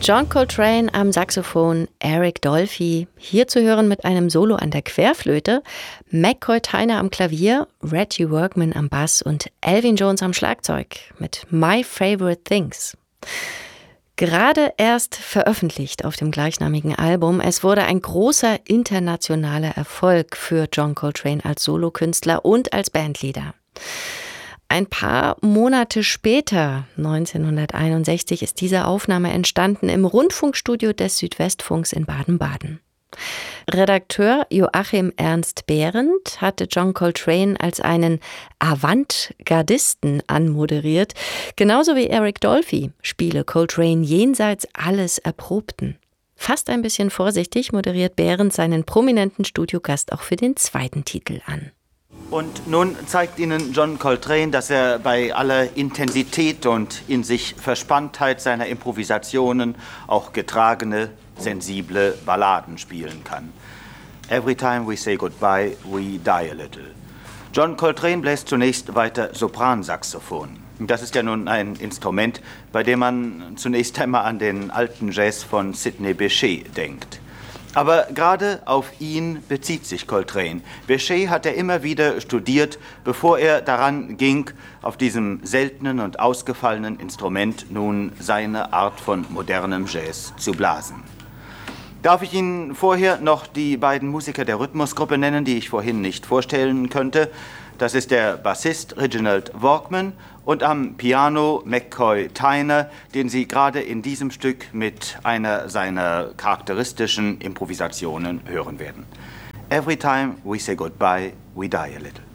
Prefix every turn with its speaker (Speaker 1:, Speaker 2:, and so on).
Speaker 1: John Coltrane am Saxophon, Eric Dolphy, hier zu hören mit einem Solo an der Querflöte, McCoy Tyner am Klavier, Reggie Workman am Bass und Elvin Jones am Schlagzeug mit My Favorite Things. Gerade erst veröffentlicht auf dem gleichnamigen Album, es wurde ein großer internationaler Erfolg für John Coltrane als Solokünstler und als Bandleader. Ein paar Monate später, 1961, ist diese Aufnahme entstanden im Rundfunkstudio des Südwestfunks in Baden-Baden. Redakteur Joachim Ernst Behrendt hatte John Coltrane als einen Avantgardisten anmoderiert. Genauso wie Eric Dolphy spiele Coltrane jenseits alles Erprobten. Fast ein bisschen vorsichtig moderiert Behrendt seinen prominenten Studiogast auch für den zweiten Titel an.
Speaker 2: Und nun zeigt Ihnen John Coltrane, dass er bei aller Intensität und in sich Verspanntheit seiner Improvisationen auch getragene, sensible Balladen spielen kann. Every time we say goodbye, we die a little. John Coltrane bläst zunächst weiter Sopransaxophon. Das ist ja nun ein Instrument, bei dem man zunächst einmal an den alten Jazz von Sidney Bechet denkt. Aber gerade auf ihn bezieht sich Coltrane. Bechet hat er immer wieder studiert, bevor er daran ging, auf diesem seltenen und ausgefallenen Instrument nun seine Art von modernem Jazz zu blasen. Darf ich Ihnen vorher noch die beiden Musiker der Rhythmusgruppe nennen, die ich vorhin nicht vorstellen könnte? Das ist der Bassist Reginald Workman und am Piano McCoy Tyner, den Sie gerade in diesem Stück mit einer seiner charakteristischen Improvisationen hören werden. Every time we say goodbye, we die a little.